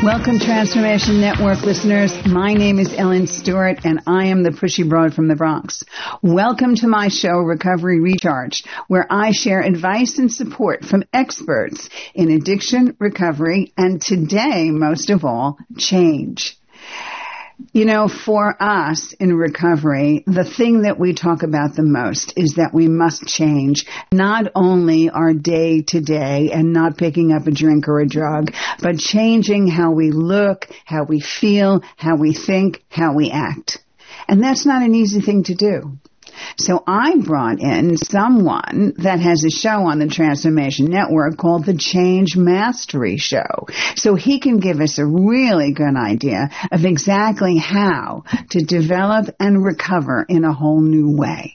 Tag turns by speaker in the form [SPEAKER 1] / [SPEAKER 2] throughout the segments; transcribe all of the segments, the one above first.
[SPEAKER 1] Welcome, Transformation Network listeners. My name is Ellen Stewart, and I am the pushy broad from the Bronx. Welcome to my show, Recovery Recharged, where I share advice and support from experts in addiction, recovery, and today, most of all, change. You know, for us in recovery, the thing that we talk about the most is that we must change not only our day to day and not picking up a drink or a drug, but changing how we look, how we feel, how we think, how we act. And that's not an easy thing to do. So I brought in someone that has a show on the Transformation Network called the Change Mastery Show. So he can give us a really good idea of exactly how to develop and recover in a whole new way.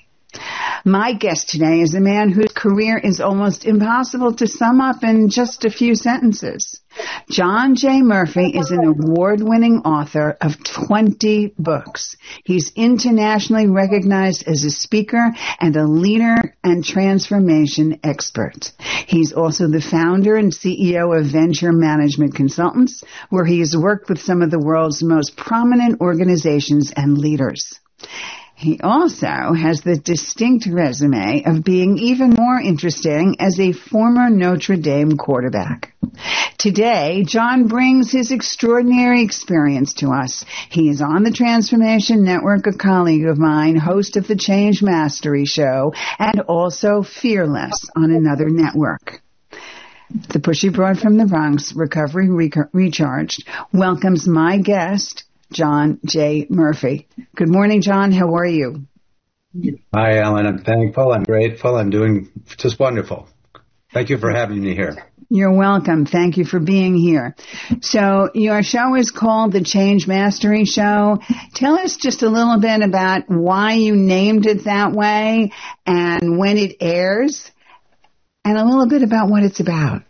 [SPEAKER 1] My guest today is a man whose career is almost impossible to sum up in just a few sentences. John J. Murphy is an award-winning author of 20 books. He's internationally recognized as a speaker and a leader and transformation expert. He's also the founder and CEO of Venture Management Consultants, where he has worked with some of the world's most prominent organizations and leaders. He also has the distinct resume of being even more interesting as a former Notre Dame quarterback. Today, John brings his extraordinary experience to us. He is on the Transformation Network, a colleague of mine, host of the Change Mastery Show, and also Fearless on another network. The Pushy Broad from the Bronx, Recovery Recharged, welcomes my guest, John J. Murphy. Good morning, John. How are you?
[SPEAKER 2] Hi, Ellen. I'm thankful. I'm grateful. I'm doing just wonderful. Thank you for having me here.
[SPEAKER 1] You're welcome. Thank you for being here. So your show is called the Change Mastery Show. Tell us just a little bit about why you named it that way and when it airs, and a little bit about what it's about.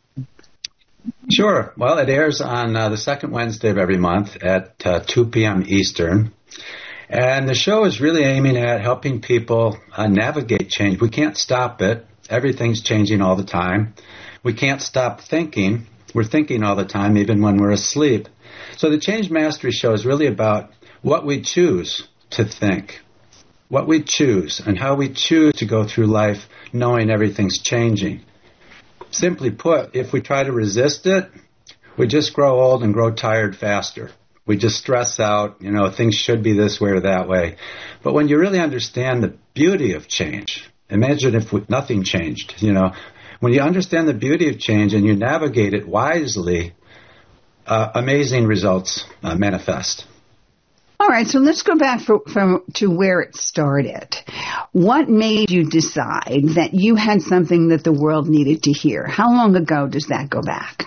[SPEAKER 2] Sure. Well, it airs on the second Wednesday of every month at 2 p.m. Eastern. And the show is really aiming at helping people navigate change. We can't stop it. Everything's changing all the time. We can't stop thinking. We're thinking all the time, even when we're asleep. So the Change Mastery Show is really about what we choose to think, what we choose, and how we choose to go through life knowing everything's changing. Simply put, if we try to resist it, we just grow old and grow tired faster. We just stress out, things should be this way or that way. But when you really understand the beauty of change, imagine if nothing changed, When you understand the beauty of change and you navigate it wisely, amazing results manifest.
[SPEAKER 1] All right, so let's go back to where it started. What made you decide that you had something that the world needed to hear? How long ago does that go back?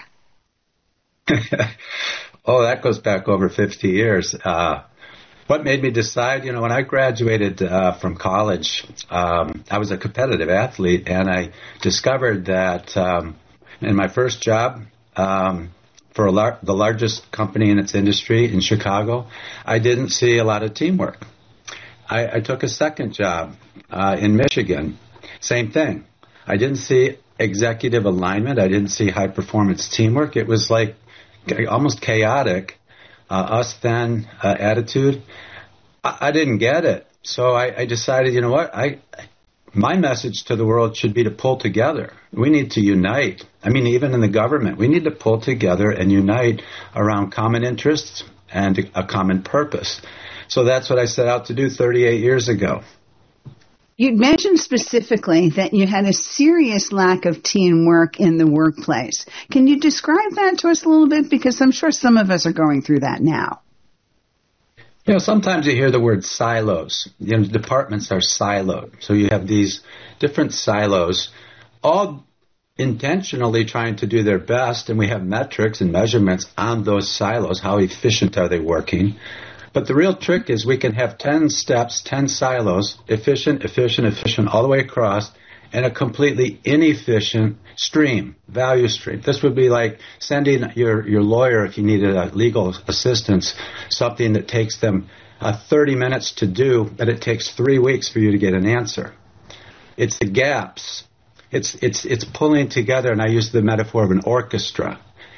[SPEAKER 2] Oh, that goes back over 50 years. What made me decide, when I graduated from college, I was a competitive athlete, and I discovered that in my first job, for the largest company in its industry in Chicago, I didn't see a lot of teamwork. I took a second job in Michigan. Same thing. I didn't see executive alignment. I didn't see high-performance teamwork. It was like almost chaotic, us-then attitude. I didn't get it. So I decided, you know what, my message to the world should be to pull together. We need to unite. I mean, even in the government, we need to pull together and unite around common interests and a common purpose. So that's what I set out to do 38 years ago.
[SPEAKER 1] You mentioned specifically that you had a serious lack of teamwork in the workplace. Can you describe that to us a little bit? Because I'm sure some of us are going through that now.
[SPEAKER 2] Sometimes you hear the word silos. Departments are siloed. So you have these different silos, all intentionally trying to do their best, and we have metrics and measurements on those silos. How efficient are they working? But the real trick is we can have 10 steps, 10 silos, efficient, all the way across, and a completely inefficient stream, value stream. This would be like sending your lawyer, if you needed a legal assistance, something that takes them 30 minutes to do, but it takes 3 weeks for you to get an answer. It's the gaps. It's pulling together, and I use the metaphor of an orchestra.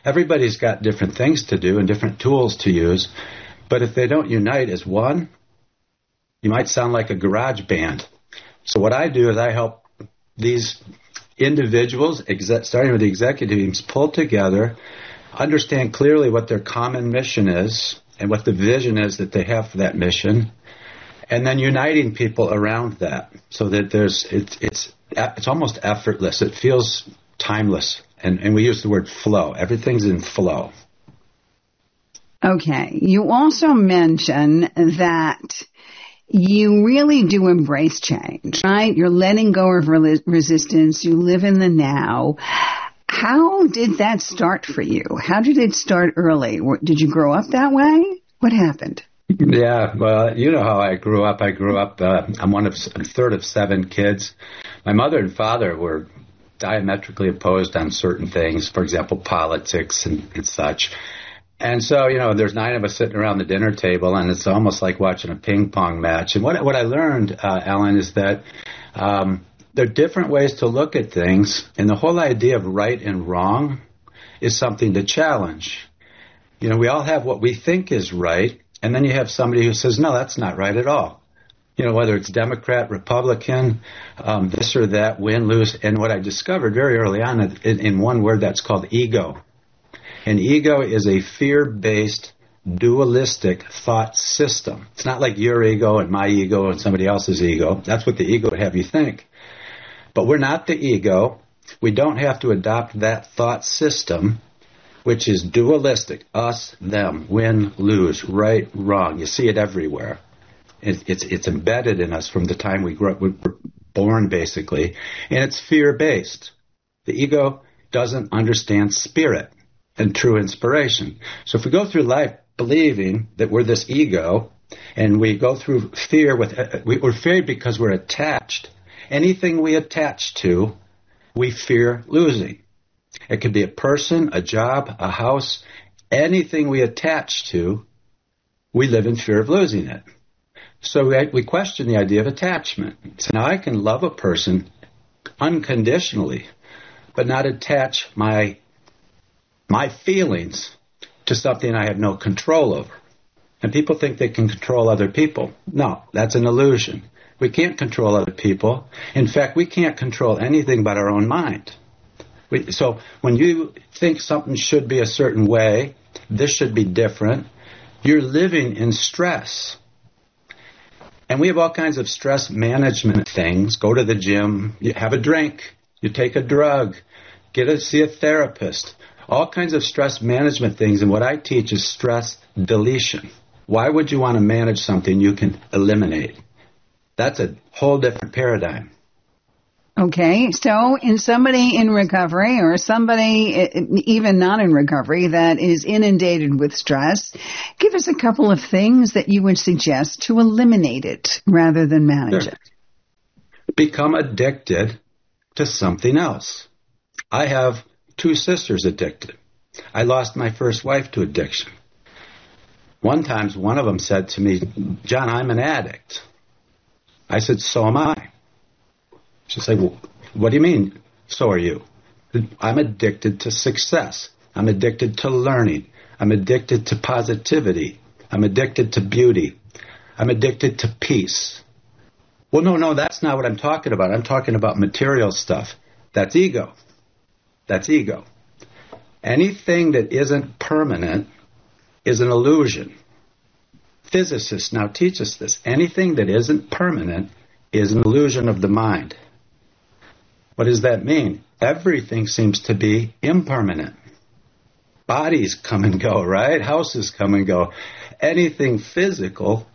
[SPEAKER 2] everybody's got different things to do and different tools to use. But if they don't unite as one, you might sound like a garage band. So what I do is I help these individuals, starting with the executive teams, pull together, understand clearly what their common mission is and what the vision is that they have for that mission, and then uniting people around that so that it's almost effortless. It feels timeless. And we use the word flow. Everything's in flow.
[SPEAKER 1] Okay. You also mention that you really do embrace change, right? You're letting go of resistance. You live in the now. How did that start for you? How did it start early? Did you grow up that way? What happened?
[SPEAKER 2] Yeah, well, you know how I grew up. I'm a third of 7 kids. My mother and father were diametrically opposed on certain things, for example, politics and such. And so, there's 9 of us sitting around the dinner table, and it's almost like watching a ping pong match. And what I learned, Ellen, is that there are different ways to look at things, and the whole idea of right and wrong is something to challenge. We all have what we think is right, and then you have somebody who says, no, that's not right at all. Whether it's Democrat, Republican, this or that, win, lose. And what I discovered very early on in one word, that's called ego. And ego is a fear-based, dualistic thought system. It's not like your ego and my ego and somebody else's ego. That's what the ego would have you think. But we're not the ego. We don't have to adopt that thought system, which is dualistic. Us, them, win, lose, right, wrong. You see it everywhere. It's embedded in us from the time we grew up. We're born, basically. And it's fear-based. The ego doesn't understand spirit and true inspiration. So if we go through life believing that we're this ego, and we go through fear we're afraid because we're attached. Anything we attach to, we fear losing. It could be a person, a job, a house. Anything we attach to, we live in fear of losing it. So we question the idea of attachment. So now I can love a person unconditionally, but not attach my feelings to something I have no control over. And people think they can control other people. No, that's an illusion. We can't control other people. In fact, we can't control anything but our own mind. So when you think something should be a certain way, this should be different, you're living in stress. And we have all kinds of stress management things. Go to the gym, you have a drink, you take a drug, see a therapist. All kinds of stress management things. And what I teach is stress deletion. Why would you want to manage something you can eliminate? That's a whole different paradigm.
[SPEAKER 1] Okay, so in somebody in recovery or somebody even not in recovery that is inundated with stress, give us a couple of things that you would suggest to eliminate it rather than manage it.
[SPEAKER 2] Become addicted to something else. I have 2 sisters addicted. I lost my first wife to addiction. One time, one of them said to me, John, I'm an addict. I said, so am I. She said, well, what do you mean, so are you? I'm addicted to success. I'm addicted to learning. I'm addicted to positivity. I'm addicted to beauty. I'm addicted to peace. Well, no, that's not what I'm talking about. I'm talking about material stuff. That's ego. That's ego. Anything that isn't permanent is an illusion. Physicists now teach us this. Anything that isn't permanent is an illusion of the mind. What does that mean? Everything seems to be impermanent. Bodies come and go, right? Houses come and go. Anything physical,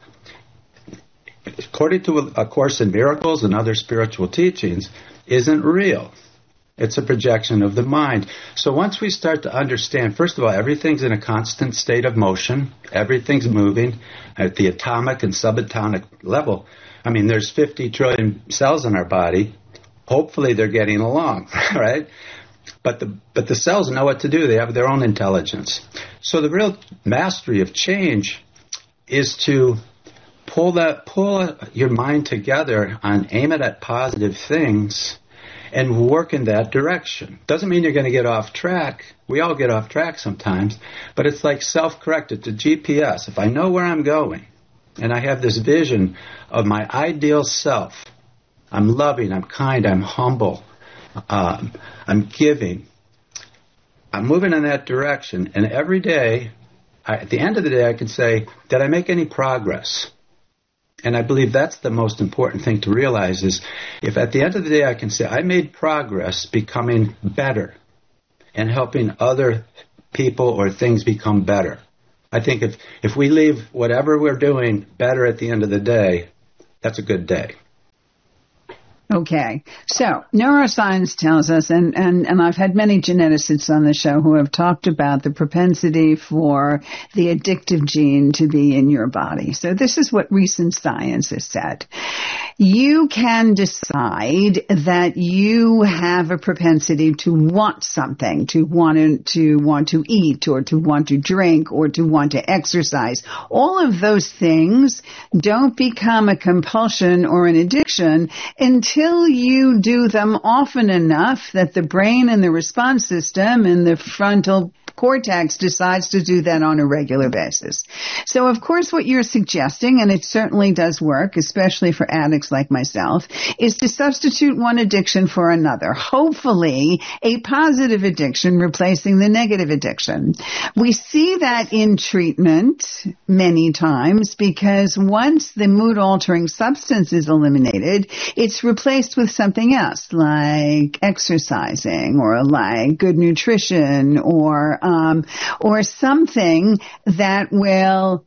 [SPEAKER 2] according to A Course in Miracles and other spiritual teachings, isn't real. It's a projection of the mind. So once we start to understand, first of all, everything's in a constant state of motion. Everything's moving at the atomic and subatomic level. I mean, there's 50 trillion cells in our body. Hopefully they're getting along, right? But the cells know what to do. They have their own intelligence. So the real mastery of change is to pull your mind together and aim it at positive things and work in that direction. Doesn't mean you're going to get off track. We all get off track sometimes, but it's like self-correct. It's a GPS. If I know where I'm going and I have this vision of my ideal self, I'm loving, I'm kind, I'm humble, I'm giving, I'm moving in that direction, and every day, at the end of the day, I can say, did I make any progress? And I believe that's the most important thing to realize is if at the end of the day I can say I made progress becoming better and helping other people or things become better. I think if we leave whatever we're doing better at the end of the day, that's a good day.
[SPEAKER 1] Okay. So neuroscience tells us, and I've had many geneticists on the show who have talked about the propensity for the addictive gene to be in your body. So this is what recent science has said. You can decide that you have a propensity to want something, to want to eat, or to want to drink, or to want to exercise. All of those things don't become a compulsion or an addiction until you do them often enough that the brain and the response system and the frontal cortex decides to do that on a regular basis. So, of course, what you're suggesting, and it certainly does work, especially for addicts like myself, is to substitute one addiction for another. Hopefully, a positive addiction replacing the negative addiction. We see that in treatment many times because once the mood-altering substance is eliminated, it's replaced with something else, like exercising or like good nutrition or something that will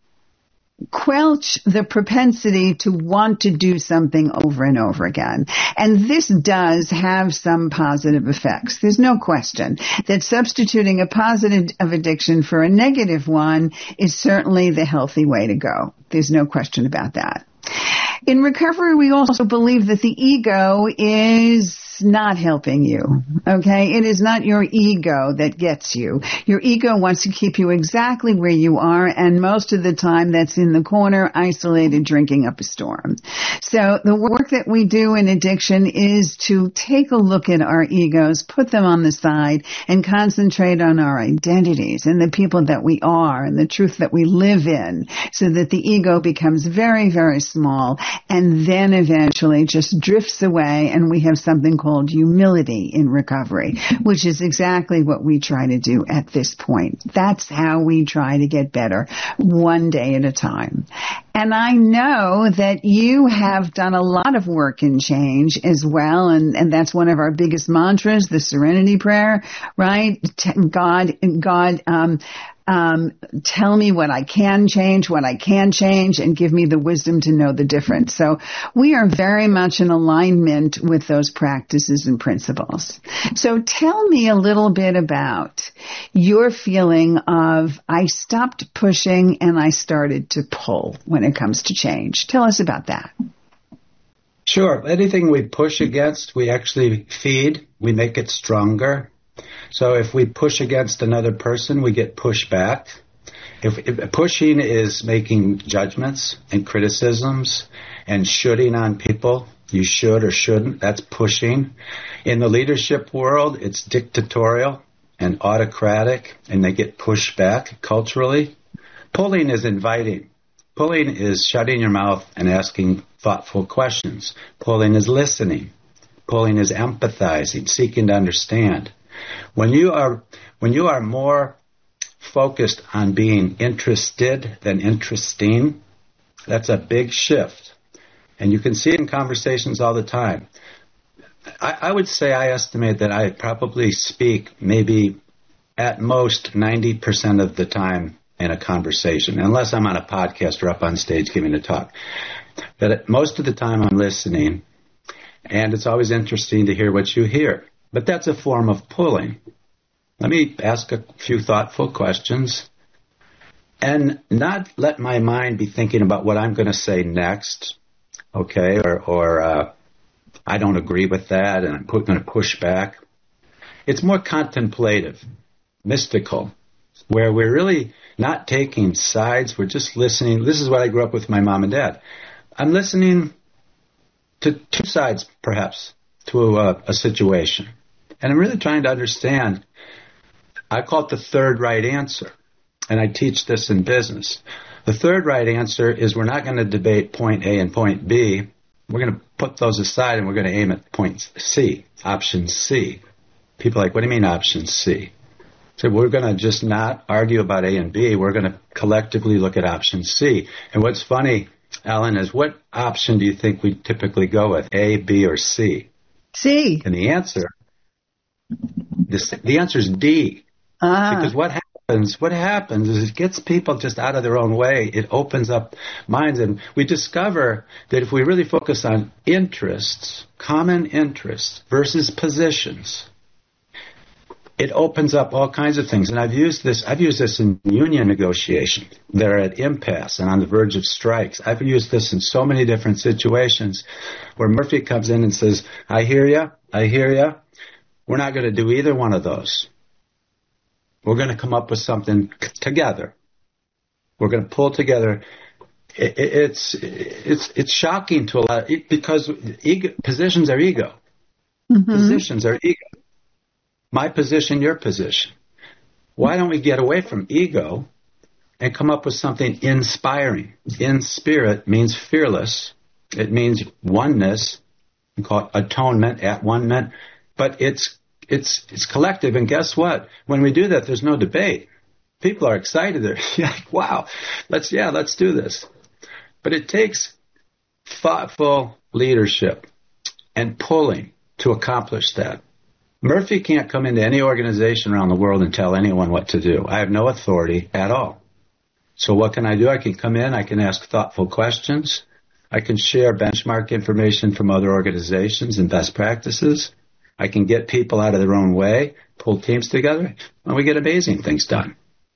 [SPEAKER 1] quelch the propensity to want to do something over and over again. And this does have some positive effects. There's no question that substituting a positive addiction for a negative one is certainly the healthy way to go. There's no question about that. In recovery, we also believe that the ego is not helping you, okay? It is not your ego that gets you. Your ego wants to keep you exactly where you are, and most of the time that's in the corner, isolated, drinking up a storm. So the work that we do in addiction is to take a look at our egos, put them on the side, and concentrate on our identities and the people that we are and the truth that we live in, so that the ego becomes very, very small and then eventually just drifts away, and we have something called humility in recovery, which is exactly what we try to do at this point. That's how we try to get better, one day at a time. And I know that you have done a lot of work in change as well, and that's one of our biggest mantras, the Serenity Prayer, right? God, tell me what I can change, what I can change, and give me the wisdom to know the difference. So we are very much in alignment with those practices and principles. So tell me a little bit about your feeling of I stopped pushing and I started to pull when it comes to change. Tell us about that.
[SPEAKER 2] Sure. Anything we push against, we actually feed. We make it stronger. So if we push against another person, we get pushed back. If pushing is making judgments and criticisms and shoulding on people, you should or shouldn't, that's pushing. In the leadership world, it's dictatorial and autocratic, and they get pushed back culturally. Pulling is inviting. Pulling is shutting your mouth and asking thoughtful questions. Pulling is listening. Pulling is empathizing, seeking to understand. When you are more focused on being interested than interesting, that's a big shift. And you can see it in conversations all the time. I would say I estimate that I probably speak maybe at most 90% of the time in a conversation, unless I'm on a podcast or up on stage giving a talk. But most of the time I'm listening, and it's always interesting to hear what you hear. But that's a form of pulling. Let me ask a few thoughtful questions and not let my mind be thinking about what I'm going to say next, okay, or I don't agree with that and I'm going to push back. It's more contemplative, mystical, where we're really not taking sides. We're just listening. This is what I grew up with my mom and dad. I'm listening to two sides, perhaps. to a situation. And I'm really trying to understand, I call it the third right answer. And I teach this in business. The third right answer is we're not going to debate point A and point B. We're going to put those aside and we're going to aim at point C, option C. People are like, what do you mean option C? So we're going to just not argue about A and B. We're going to collectively look at option C. And what's funny, Ellen, is what option do you think we typically go with, A, B, or C?
[SPEAKER 1] C.
[SPEAKER 2] And the answer is D. Because what happens is it gets people just out of their own way. It opens up minds. And we discover that if we really focus on interests, common interests versus positions, it opens up all kinds of things. And I've used this in union negotiation. They're at impasse and on the verge of strikes. I've used this in so many different situations where Murphy comes in and says, I hear you. We're not going to do either one of those. We're going to come up with something together. We're going to pull together. It's shocking to a lot because positions are ego. Mm-hmm. Positions are ego. My position, your position. Why don't we get away from ego and come up with something inspiring? In spirit means fearless. It means oneness. We call it atonement, at one-ment. But it's collective, and guess what? When we do that, there's no debate. People are excited. They're like, wow, let's do this. But it takes thoughtful leadership and pulling to accomplish that. Murphy can't come into any organization around the world and tell anyone what to do. I have no authority at all. So what can I do? I can come in, I can ask thoughtful questions. I can share benchmark information from other organizations and best practices. I can get people out of their own way, pull teams together, and we get amazing things done.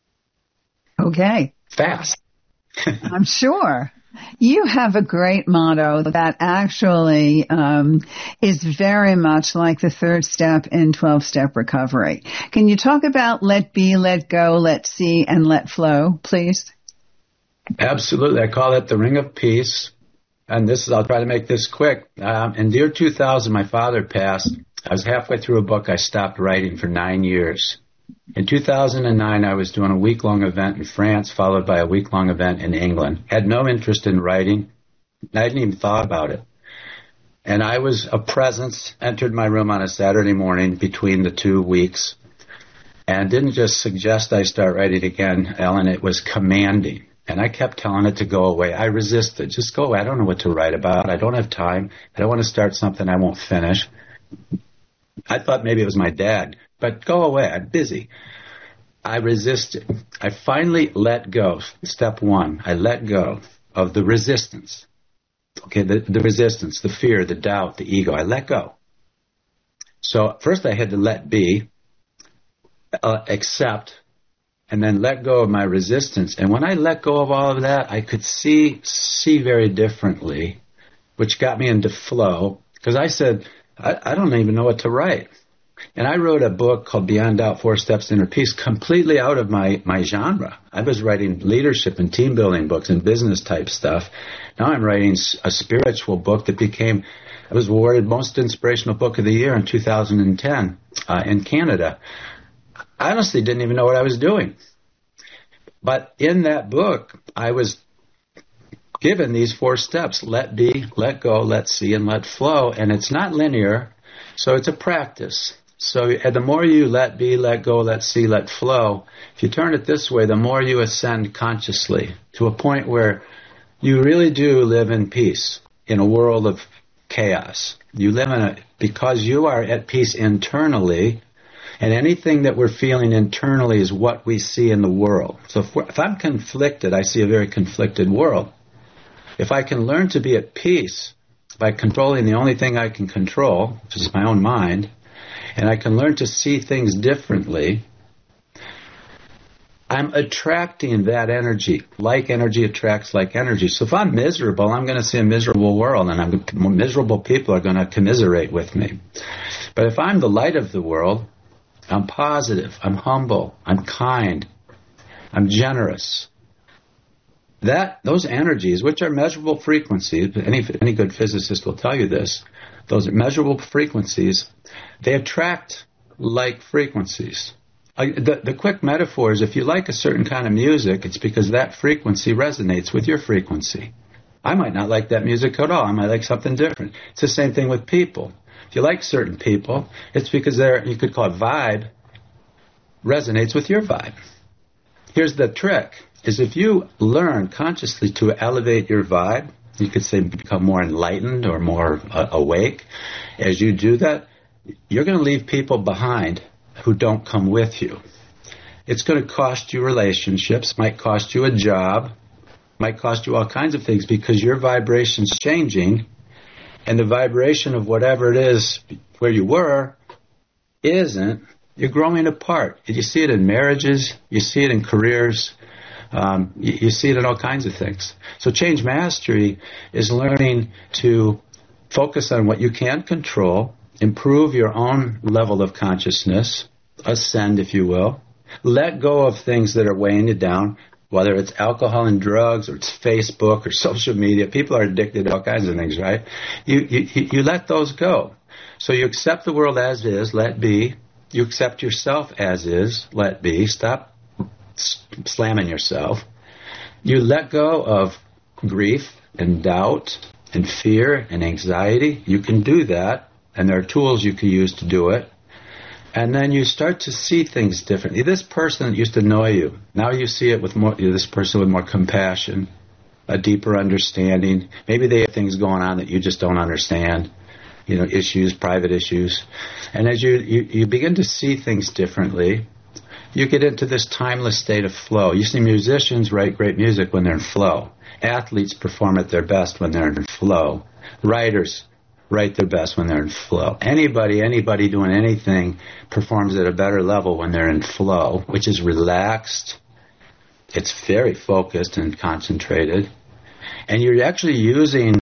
[SPEAKER 1] Okay.
[SPEAKER 2] Fast.
[SPEAKER 1] I'm sure. You have a great motto that actually is very much like the third step in 12-step recovery. Can you talk about let be, let go, let see, and let flow, please?
[SPEAKER 2] Absolutely. I call it the ring of peace. And I'll try to make this quick. In the year 2000, my father passed. I was halfway through a book. I stopped writing for 9 years. In 2009, I was doing a week-long event in France, followed by a week-long event in England. Had no interest in writing. I hadn't even thought about it. And I was a presence, entered my room on a Saturday morning between the 2 weeks, and didn't just suggest I start writing again, Ellen. It was commanding. And I kept telling it to go away. I resisted. Just go away. I don't know what to write about. I don't have time. I don't want to start something I won't finish. I thought maybe it was my dad. But go away. I'm busy. I resisted. I finally let go. Step one, I let go of the resistance. Okay, the resistance, the fear, the doubt, the ego. I let go. So first I had to let be, accept, and then let go of my resistance. And when I let go of all of that, I could see very differently, which got me into flow. Because I said, I don't even know what to write. And I wrote a book called Beyond Doubt, 4 Steps to Inner Peace, completely out of my genre. I was writing leadership and team building books and business type stuff. Now I'm writing a spiritual book that I was awarded Most Inspirational Book of the Year in 2010 in Canada. I honestly didn't even know what I was doing. But in that book, I was given these 4 steps: let be, let go, let see, and let flow. And it's not linear, so it's a practice. So the more you let be, let go, let see, let flow, if you turn it this way, the more you ascend consciously to a point where you really do live in peace in a world of chaos. You live because you are at peace internally, and anything that we're feeling internally is what we see in the world. So if I'm conflicted, I see a very conflicted world. If I can learn to be at peace by controlling the only thing I can control, which is my own mind, and I can learn to see things differently, I'm attracting that energy. Like energy attracts like energy. So if I'm miserable, I'm going to see a miserable world, and miserable people are going to commiserate with me. But if I'm the light of the world, I'm positive, I'm humble, I'm kind, I'm generous. those energies, which are measurable frequencies, any good physicist will tell you this, those measurable frequencies, they attract like frequencies. The quick metaphor is if you like a certain kind of music, it's because that frequency resonates with your frequency. I might not like that music at all. I might like something different. It's the same thing with people. If you like certain people, it's because you could call it vibe, resonates with your vibe. Here's the trick, is if you learn consciously to elevate your vibe, you could say become more enlightened or more awake. As you do that, you're going to leave people behind who don't come with you. It's going to cost you relationships, might cost you a job, might cost you all kinds of things because your vibration's changing, and the vibration of whatever it is where you were isn't. You're growing apart. You see it in marriages, you see it in careers, you see it in all kinds of things. So change mastery is learning to focus on what you can control, improve your own level of consciousness, ascend, if you will, let go of things that are weighing you down, whether it's alcohol and drugs or it's Facebook or social media. People are addicted to all kinds of things, right? You let those go. So you accept the world as is, let be. You accept yourself as is, let be. Stop slamming yourself. You let go of grief and doubt and fear and anxiety. You can do that, and there are tools you can use to do it. And then you start to see things differently. This person that used to annoy you, now you see it with more. This person with more compassion, a deeper understanding. Maybe they have things going on that you just don't understand. Issues, private issues. And as you begin to see things differently, you get into this timeless state of flow. You see musicians write great music when they're in flow. Athletes perform at their best when they're in flow. Writers write their best when they're in flow. Anybody doing anything performs at a better level when they're in flow, which is relaxed. It's very focused and concentrated. And you're actually using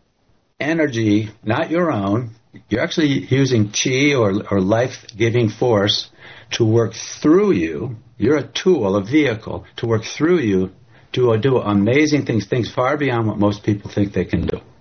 [SPEAKER 2] energy, not your own. You're actually using chi or life-giving force to work through you. You're a tool, a vehicle to work through you to do amazing things far beyond what most people think they can do.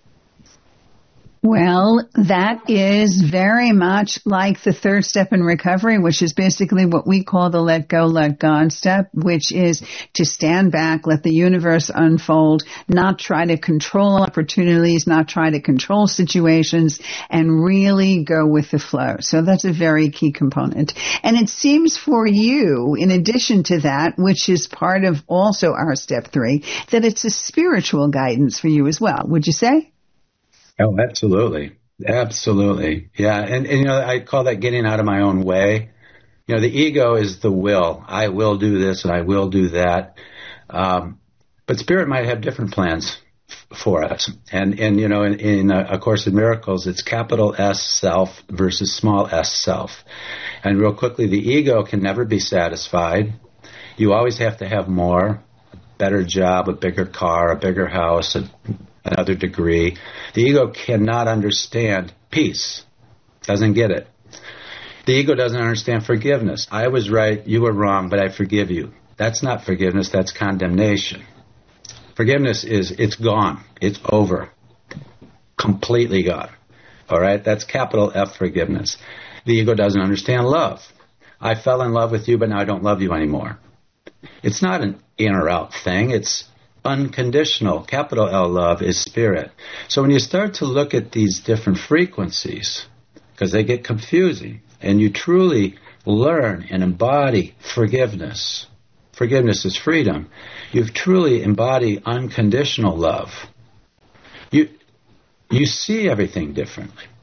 [SPEAKER 1] Well, that is very much like the third step in recovery, which is basically what we call the let go, let God step, which is to stand back, let the universe unfold, not try to control opportunities, not try to control situations, and really go with the flow. So that's a very key component. And it seems for you, in addition to that, which is part of also our step 3, that it's a spiritual guidance for you as well. Would you say?
[SPEAKER 2] Oh, absolutely. Absolutely. Yeah. And I call that getting out of my own way. The ego is the will. I will do this and I will do that. But Spirit might have different plans for us. And in A Course in Miracles, it's capital S self versus small s self. And real quickly, the ego can never be satisfied. You always have to have more, a better job, a bigger car, a bigger house, another degree. The ego cannot understand peace. Doesn't get it. The ego doesn't understand forgiveness. I was right, you were wrong, but I forgive you. That's not forgiveness, that's condemnation. Forgiveness is, it's gone. It's over. Completely gone. All right? That's capital F forgiveness. The ego doesn't understand love. I fell in love with you, but now I don't love you anymore. It's not an in or out thing. It's unconditional. Capital L love is spirit. So when you start to look at these different frequencies, because they get confusing, and you truly learn and embody forgiveness. Forgiveness is freedom. You truly embody unconditional love. You see everything differently.